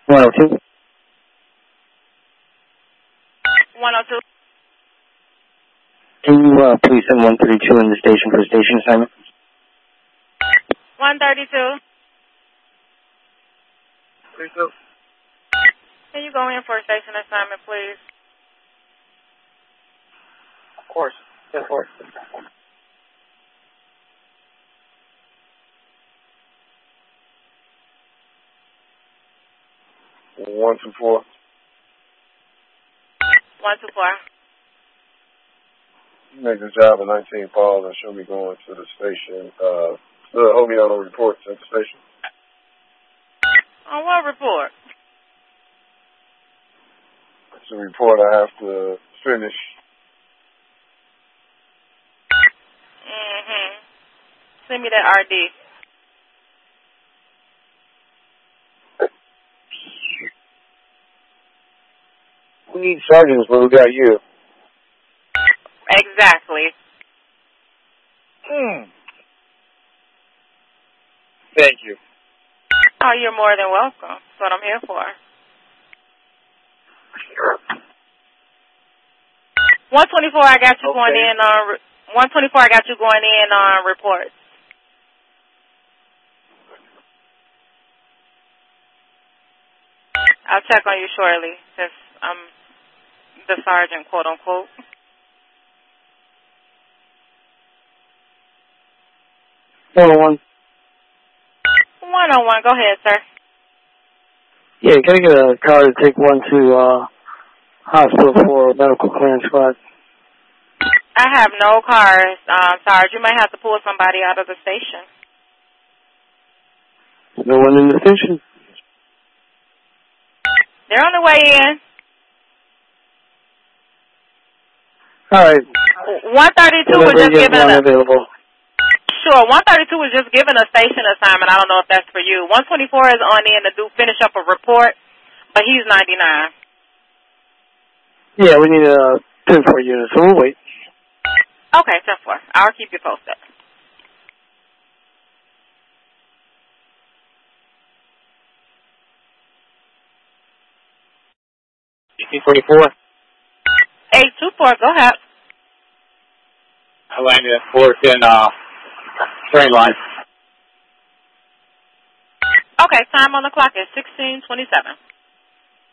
102. 102. Can you please send 132 in the station for station assignment? 132. 32. Can you go in for a station assignment, please? Of course. Yes, of course. 124. 124. Make the job of 19 Falls and she'll be going to the station. Hold me on the reports at the station. On what report? It's a report I have to finish. Send me that RD. We need sergeants, but we got you. Exactly. Thank you. Oh, you're more than welcome. That's what I'm here for. 124, I got you going in on 124. I got you going in on reports. I'll check on you shortly, since I'm the sergeant, quote unquote. 101. 101. Go ahead, sir. Yeah, can I get a car to take one to hospital for medical clearance squad? I have no cars, Sarge. You might have to pull somebody out of the station. No one in the station? They're on the way in. All right. 132 was just given a... available. Sure, 132 was just given a station assignment. I don't know if that's for you. 124 is on in to finish up a report, but he's 99. Yeah, we need 10 for units, so we'll wait. Okay, 10-4. I'll keep you posted. GP44. 824, go ahead. I landed at Fullerton train line. Okay, time on the clock is 16:27.